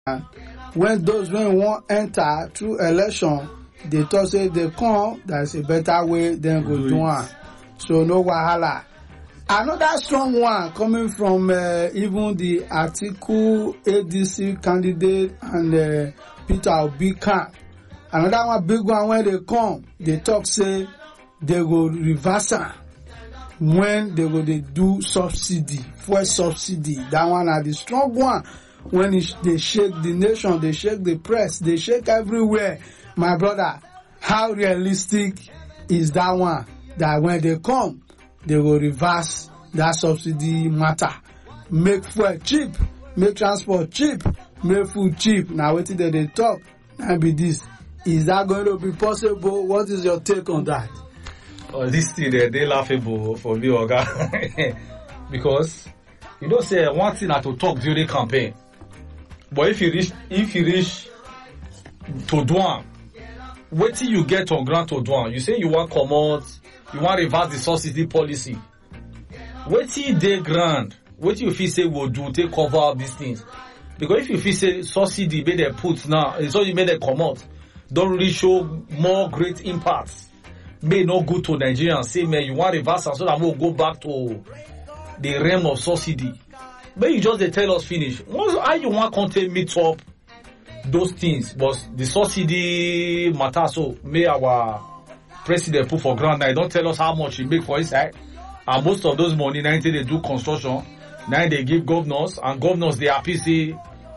when those when won't enter through election, they talk say they come, there's a better way than go do one. So no wahala. Another strong one coming from even the Atiku ADC candidate and Peter Obi camp. Another one big one when they come, they talk say they go reverse when they go they do subsidy, fuel subsidy. That one are the strong one. When they shake the nation, they shake the press, they shake everywhere. My brother, how realistic is that one? That when they come, they will reverse that subsidy matter. Make fuel cheap, make transport cheap, make food cheap. Now what did they talk? And be this. Is that going to be possible? What is your take on that? This thing they laughable for me, Oga. Because you don't say one thing to talk during campaign. But if you reach to Douan, wait till you get on ground to Douan. You say you want commode, you want reverse the subsidy policy. Wait till they grant. Wait till you feel say will do take cover up these things. Because if you feel say subsidy made they put now, it's all you made they commode, don't really show more great impacts. May not go to Nigeria and say, man, you want reverse so that we'll go back to the realm of subsidy. But you just they tell us finish. How you want content meet up those things, but the subsidy matter. So may our president put for ground now. Don't tell us how much he make for his side. And most of those money now they do construction. Now they give governors, and governors they happy say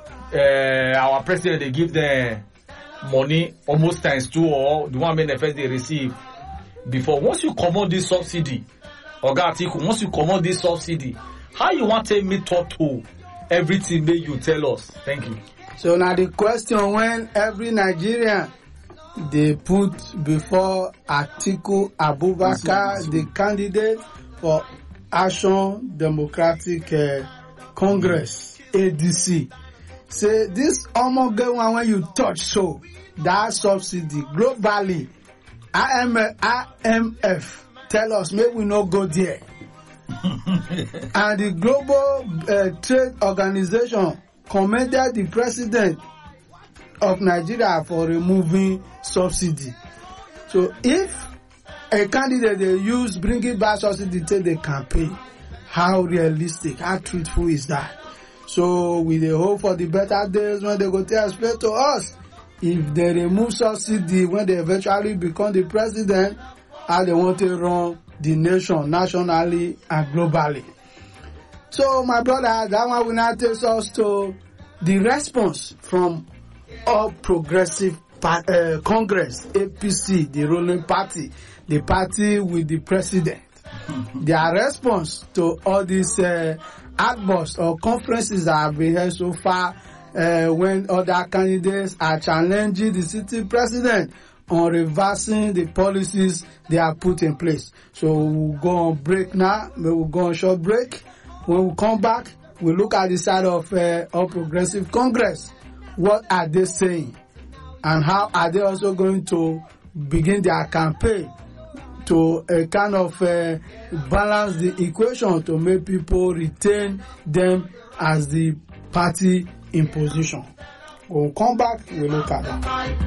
our president they give the money almost times 2 or the one benefit they receive before. Once you come on this subsidy, once you come on this subsidy, how you want to meet up to everything that you tell us? Thank you. So now the question, when every Nigerian they put before Atiku Abubakar, the candidate for Action Democratic Congress, ADC, say this almost one when you touch so that subsidy globally, IMF tell us maybe we not go there. And the Global Trade Organization commended the president of Nigeria for removing subsidy. So if a candidate they use bringing back subsidy to the campaign, how realistic, how truthful is that? So we dey hope for the better days when they go to explain to us if they remove subsidy when they eventually become the president, how they want to run the nation nationally and globally. So my brother, that one will now take us to the response from All Progressive Congress, APC, the ruling party, the party with the president. Their response to all these outbursts or conferences that have been held so far when other candidates are challenging the sitting president on reversing the policies they have put in place. So we'll go on break now. We'll go on short break. When we come back, we'll look at the side of All Progressive Congress. What are they saying? And how are they also going to begin their campaign to kind of balance the equation to make people retain them as the party in position? We'll come back, we'll look at that.